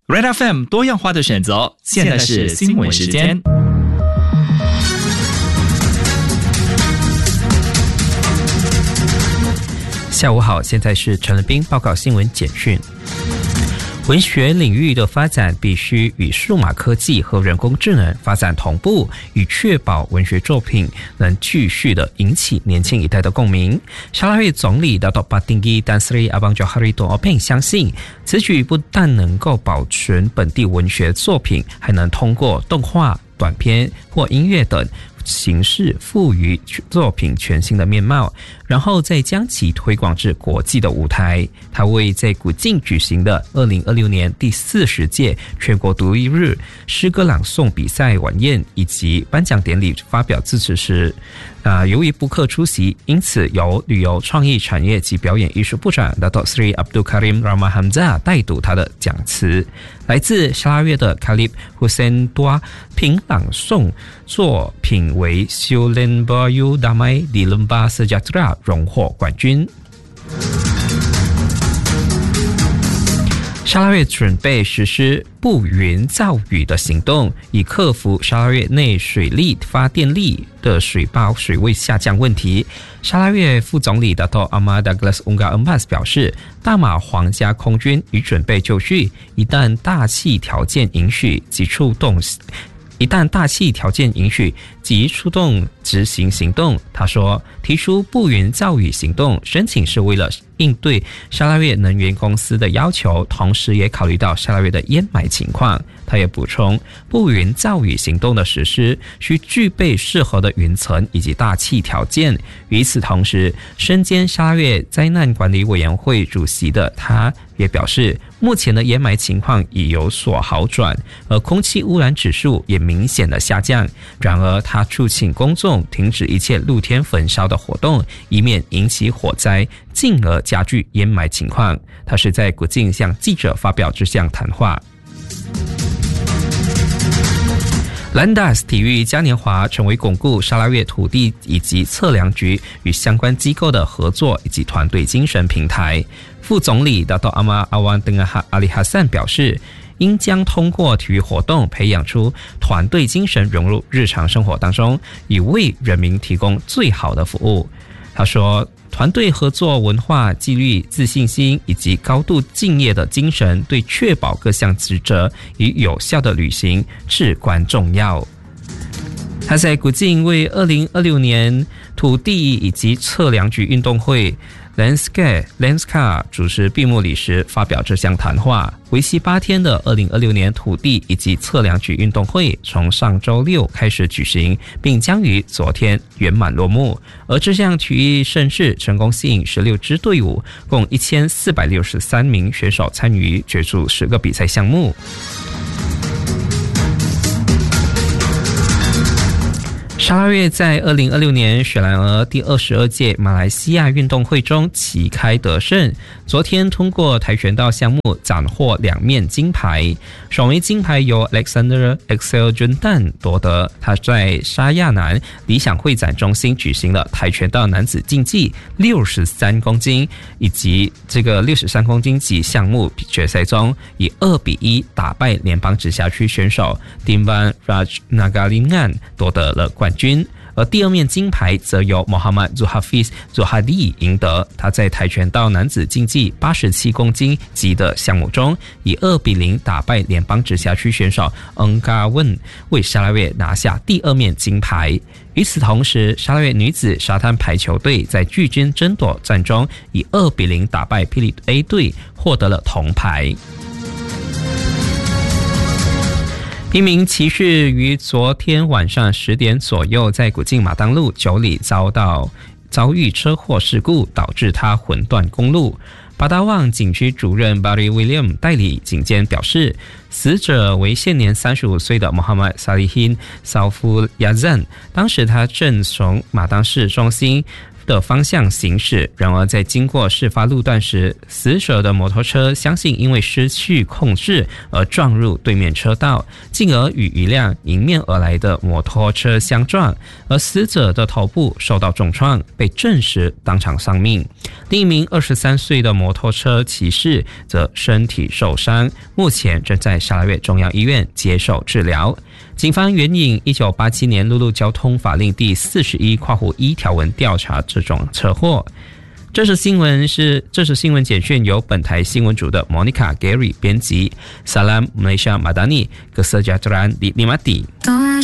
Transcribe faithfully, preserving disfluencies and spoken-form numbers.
Red F M 多样化的选择，现在是新闻时间。 下午好，现在是陈乐斌报告新闻简讯。文学领域的发展必须与数码科技和人工智能发展同步，以确保文学作品能继续的引起年轻一代的共鸣。沙拉越总理Datuk Patinggi Tan Sri Abang Johari Tun Openg 相信，此举不但能够保存本地文学作品，还能通过动画、短片或音乐等形式赋予作品全新的面貌，然后再将其推广至国际的舞台。他为在古晋举行的二零二六年第四十届全国独立日诗歌朗诵比赛晚宴以及颁奖典礼发表致辞时，呃，由于不可出席，因此由旅游创意产业及表演艺术部长 Datuk Seri Abdul Karim Rama Hamzah 代读他的讲词。来自沙拉越的 Khalid Hussein Tua 评朗诵作品为 Siulen Bayu Damai di Lembah Sejahtera 荣获冠军。沙拉越准备实施不云造雨的行动，以克服沙拉越内水力发电力的水坝水位下降问题。沙拉越副总理 Dato' Ahmad Douglas Ungar Embas 表示，大马皇家空军已准备就绪，一旦大气条件允许即出动一旦大气条件允许即出动执行行动。他说，提出不云造雨行动申请是为了应对沙拉越能源公司的要求，同时也考虑到沙拉越的淹埋情况。他也补充，不云造雨行动的实施需具备适合的云层以及大气条件。与此同时，身兼沙拉越灾难管理委员会主席的他也表示，目前的淹埋情况已有所好转，而空气污染指数也明显的下降。然而，他促请公众停止一切露天焚烧的活动，以免引起火灾，进而加剧淹埋情况。他是在古晋向记者发表这项谈话。兰达斯体育嘉年华成为巩固沙拉越土地以及测量局与相关机构的合作以及团队精神平台。副总理Dato' Ahmad Awan Tengah Ali Hassan 表示，应将通过体育活动培养出团队精神，融入日常生活当中，以为人民提供最好的服务。他说，团队合作文化、纪律、自信心以及高度敬业的精神，对确保各项职责与有效的履行至关重要。他在古晋为二零二六年土地以及测量局运动会 Landscape Landscar 主持闭幕礼时发表这项谈话。为期八天的二零二六年土地以及测量局运动会从上周六开始举行，并将于昨天圆满落幕。而这项体育盛事成功吸引十六支队伍，共一千四百六十三名选手参与角逐十个比赛项目。沙拉越在二零二六年雪兰莪第二十二届马来西亚运动会中旗开得胜，昨天通过跆拳道项目斩获两面金牌。首枚金牌由 Alexander Excel Jundan 夺得，他在沙亚南理想会展中心举行了跆拳道男子竞技六十三公斤以及这个六十三公斤级项目决赛中，以二比一打败联邦直辖区选手 Timban Rajnagalingan 夺得了冠军。而第二面金牌则由 Muhammad Zuhafiz Zuhadi 赢得，他在跆拳道男子竞技八十七公斤级的项目中，以二比零打败联邦直辖区选手 Engkar Wen， 为沙拉越拿下第二面金牌。与此同时，沙拉越女子沙滩排球队在巨军争夺战中，以二比零打败霹雳 A 队，获得了铜牌。一名骑士于昨天晚上十点左右在古晋马当路九里遭到遭遇车祸事故，导致他魂断公路。巴达旺警区主任 Barry William 代理警监表示，死者为现年三十五岁的 Muhammad Salihin Saiful Yazan， 当时他正从马当市中心的方向行驶，然而在经过事发路段时，死者的摩托车相信因为失去控制而撞入对面车道，进而与一辆迎面而来的摩托车相撞，而死者的头部受到重创，被证实当场丧命。另一名二十三岁的摩托车骑士则身体受伤，目前正在沙拉越中央医院接受治疗。警方援引一九八七年陆路交通法令第四十一括弧一条文调查这种车祸。这是新闻是这是新闻简讯，由本台新闻组的 Monica Gary 编辑。Salam Malaysia Madani Kesejahteraan di Nikmati。